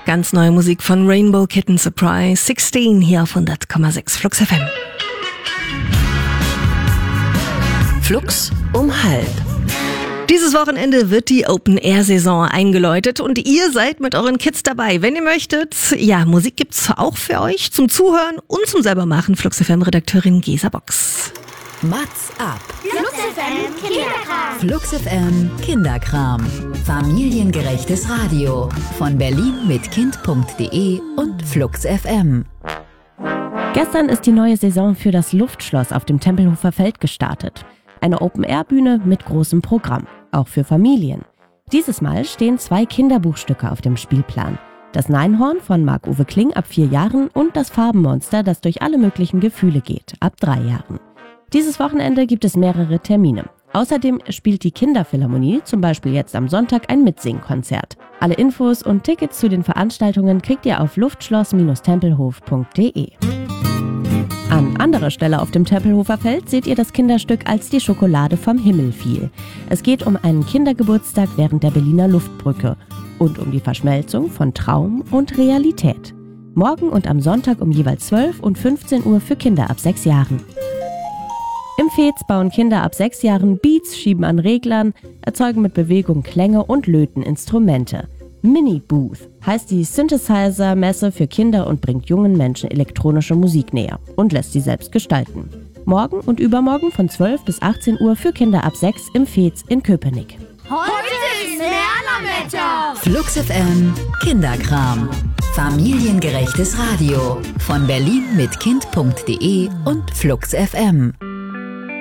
Ganz neue Musik von Rainbow Kitten Surprise 16 hier auf 100,6 Flux FM. Flux um halb. Dieses Wochenende wird die Open-Air-Saison eingeläutet und ihr seid mit euren Kids dabei. Wenn ihr möchtet, ja, Musik gibt's auch für euch zum Zuhören und zum selbermachen. Flux FM-Redakteurin Gesa Box. Mats ab. Flux FM Kinderkram. Flux FM Kinderkram. Familiengerechtes Radio. Von Berlin mit Kind.de und Flux FM. Gestern ist die neue Saison für das Luftschloss auf dem Tempelhofer Feld gestartet. Eine Open-Air-Bühne mit großem Programm, auch für Familien. Dieses Mal stehen 2 Kinderbuchstücke auf dem Spielplan. Das Neinhorn von Marc-Uwe Kling ab 4 Jahren und das Farbenmonster, das durch alle möglichen Gefühle geht, ab 3 Jahren. Dieses Wochenende gibt es mehrere Termine. Außerdem spielt die Kinderphilharmonie zum Beispiel jetzt am Sonntag ein Mitsingkonzert. Alle Infos und Tickets zu den Veranstaltungen kriegt ihr auf luftschloss-tempelhof.de. An anderer Stelle auf dem Tempelhofer Feld seht ihr das Kinderstück Als die Schokolade vom Himmel fiel. Es geht um einen Kindergeburtstag während der Berliner Luftbrücke und um die Verschmelzung von Traum und Realität. Morgen und am Sonntag um jeweils 12 und 15 Uhr für Kinder ab 6 Jahren. Im Fez bauen Kinder ab 6 Jahren Beats, schieben an Reglern, erzeugen mit Bewegung Klänge und löten Instrumente. Mini Booth heißt die Synthesizer-Messe für Kinder und bringt jungen Menschen elektronische Musik näher und lässt sie selbst gestalten. Morgen und übermorgen von 12 bis 18 Uhr für Kinder ab 6 im Fez in Köpenick. Heute ist Lernerwetter. Flux FM Kinderkram. Familiengerechtes Radio. Von Berlin mit Kind.de und Flux FM.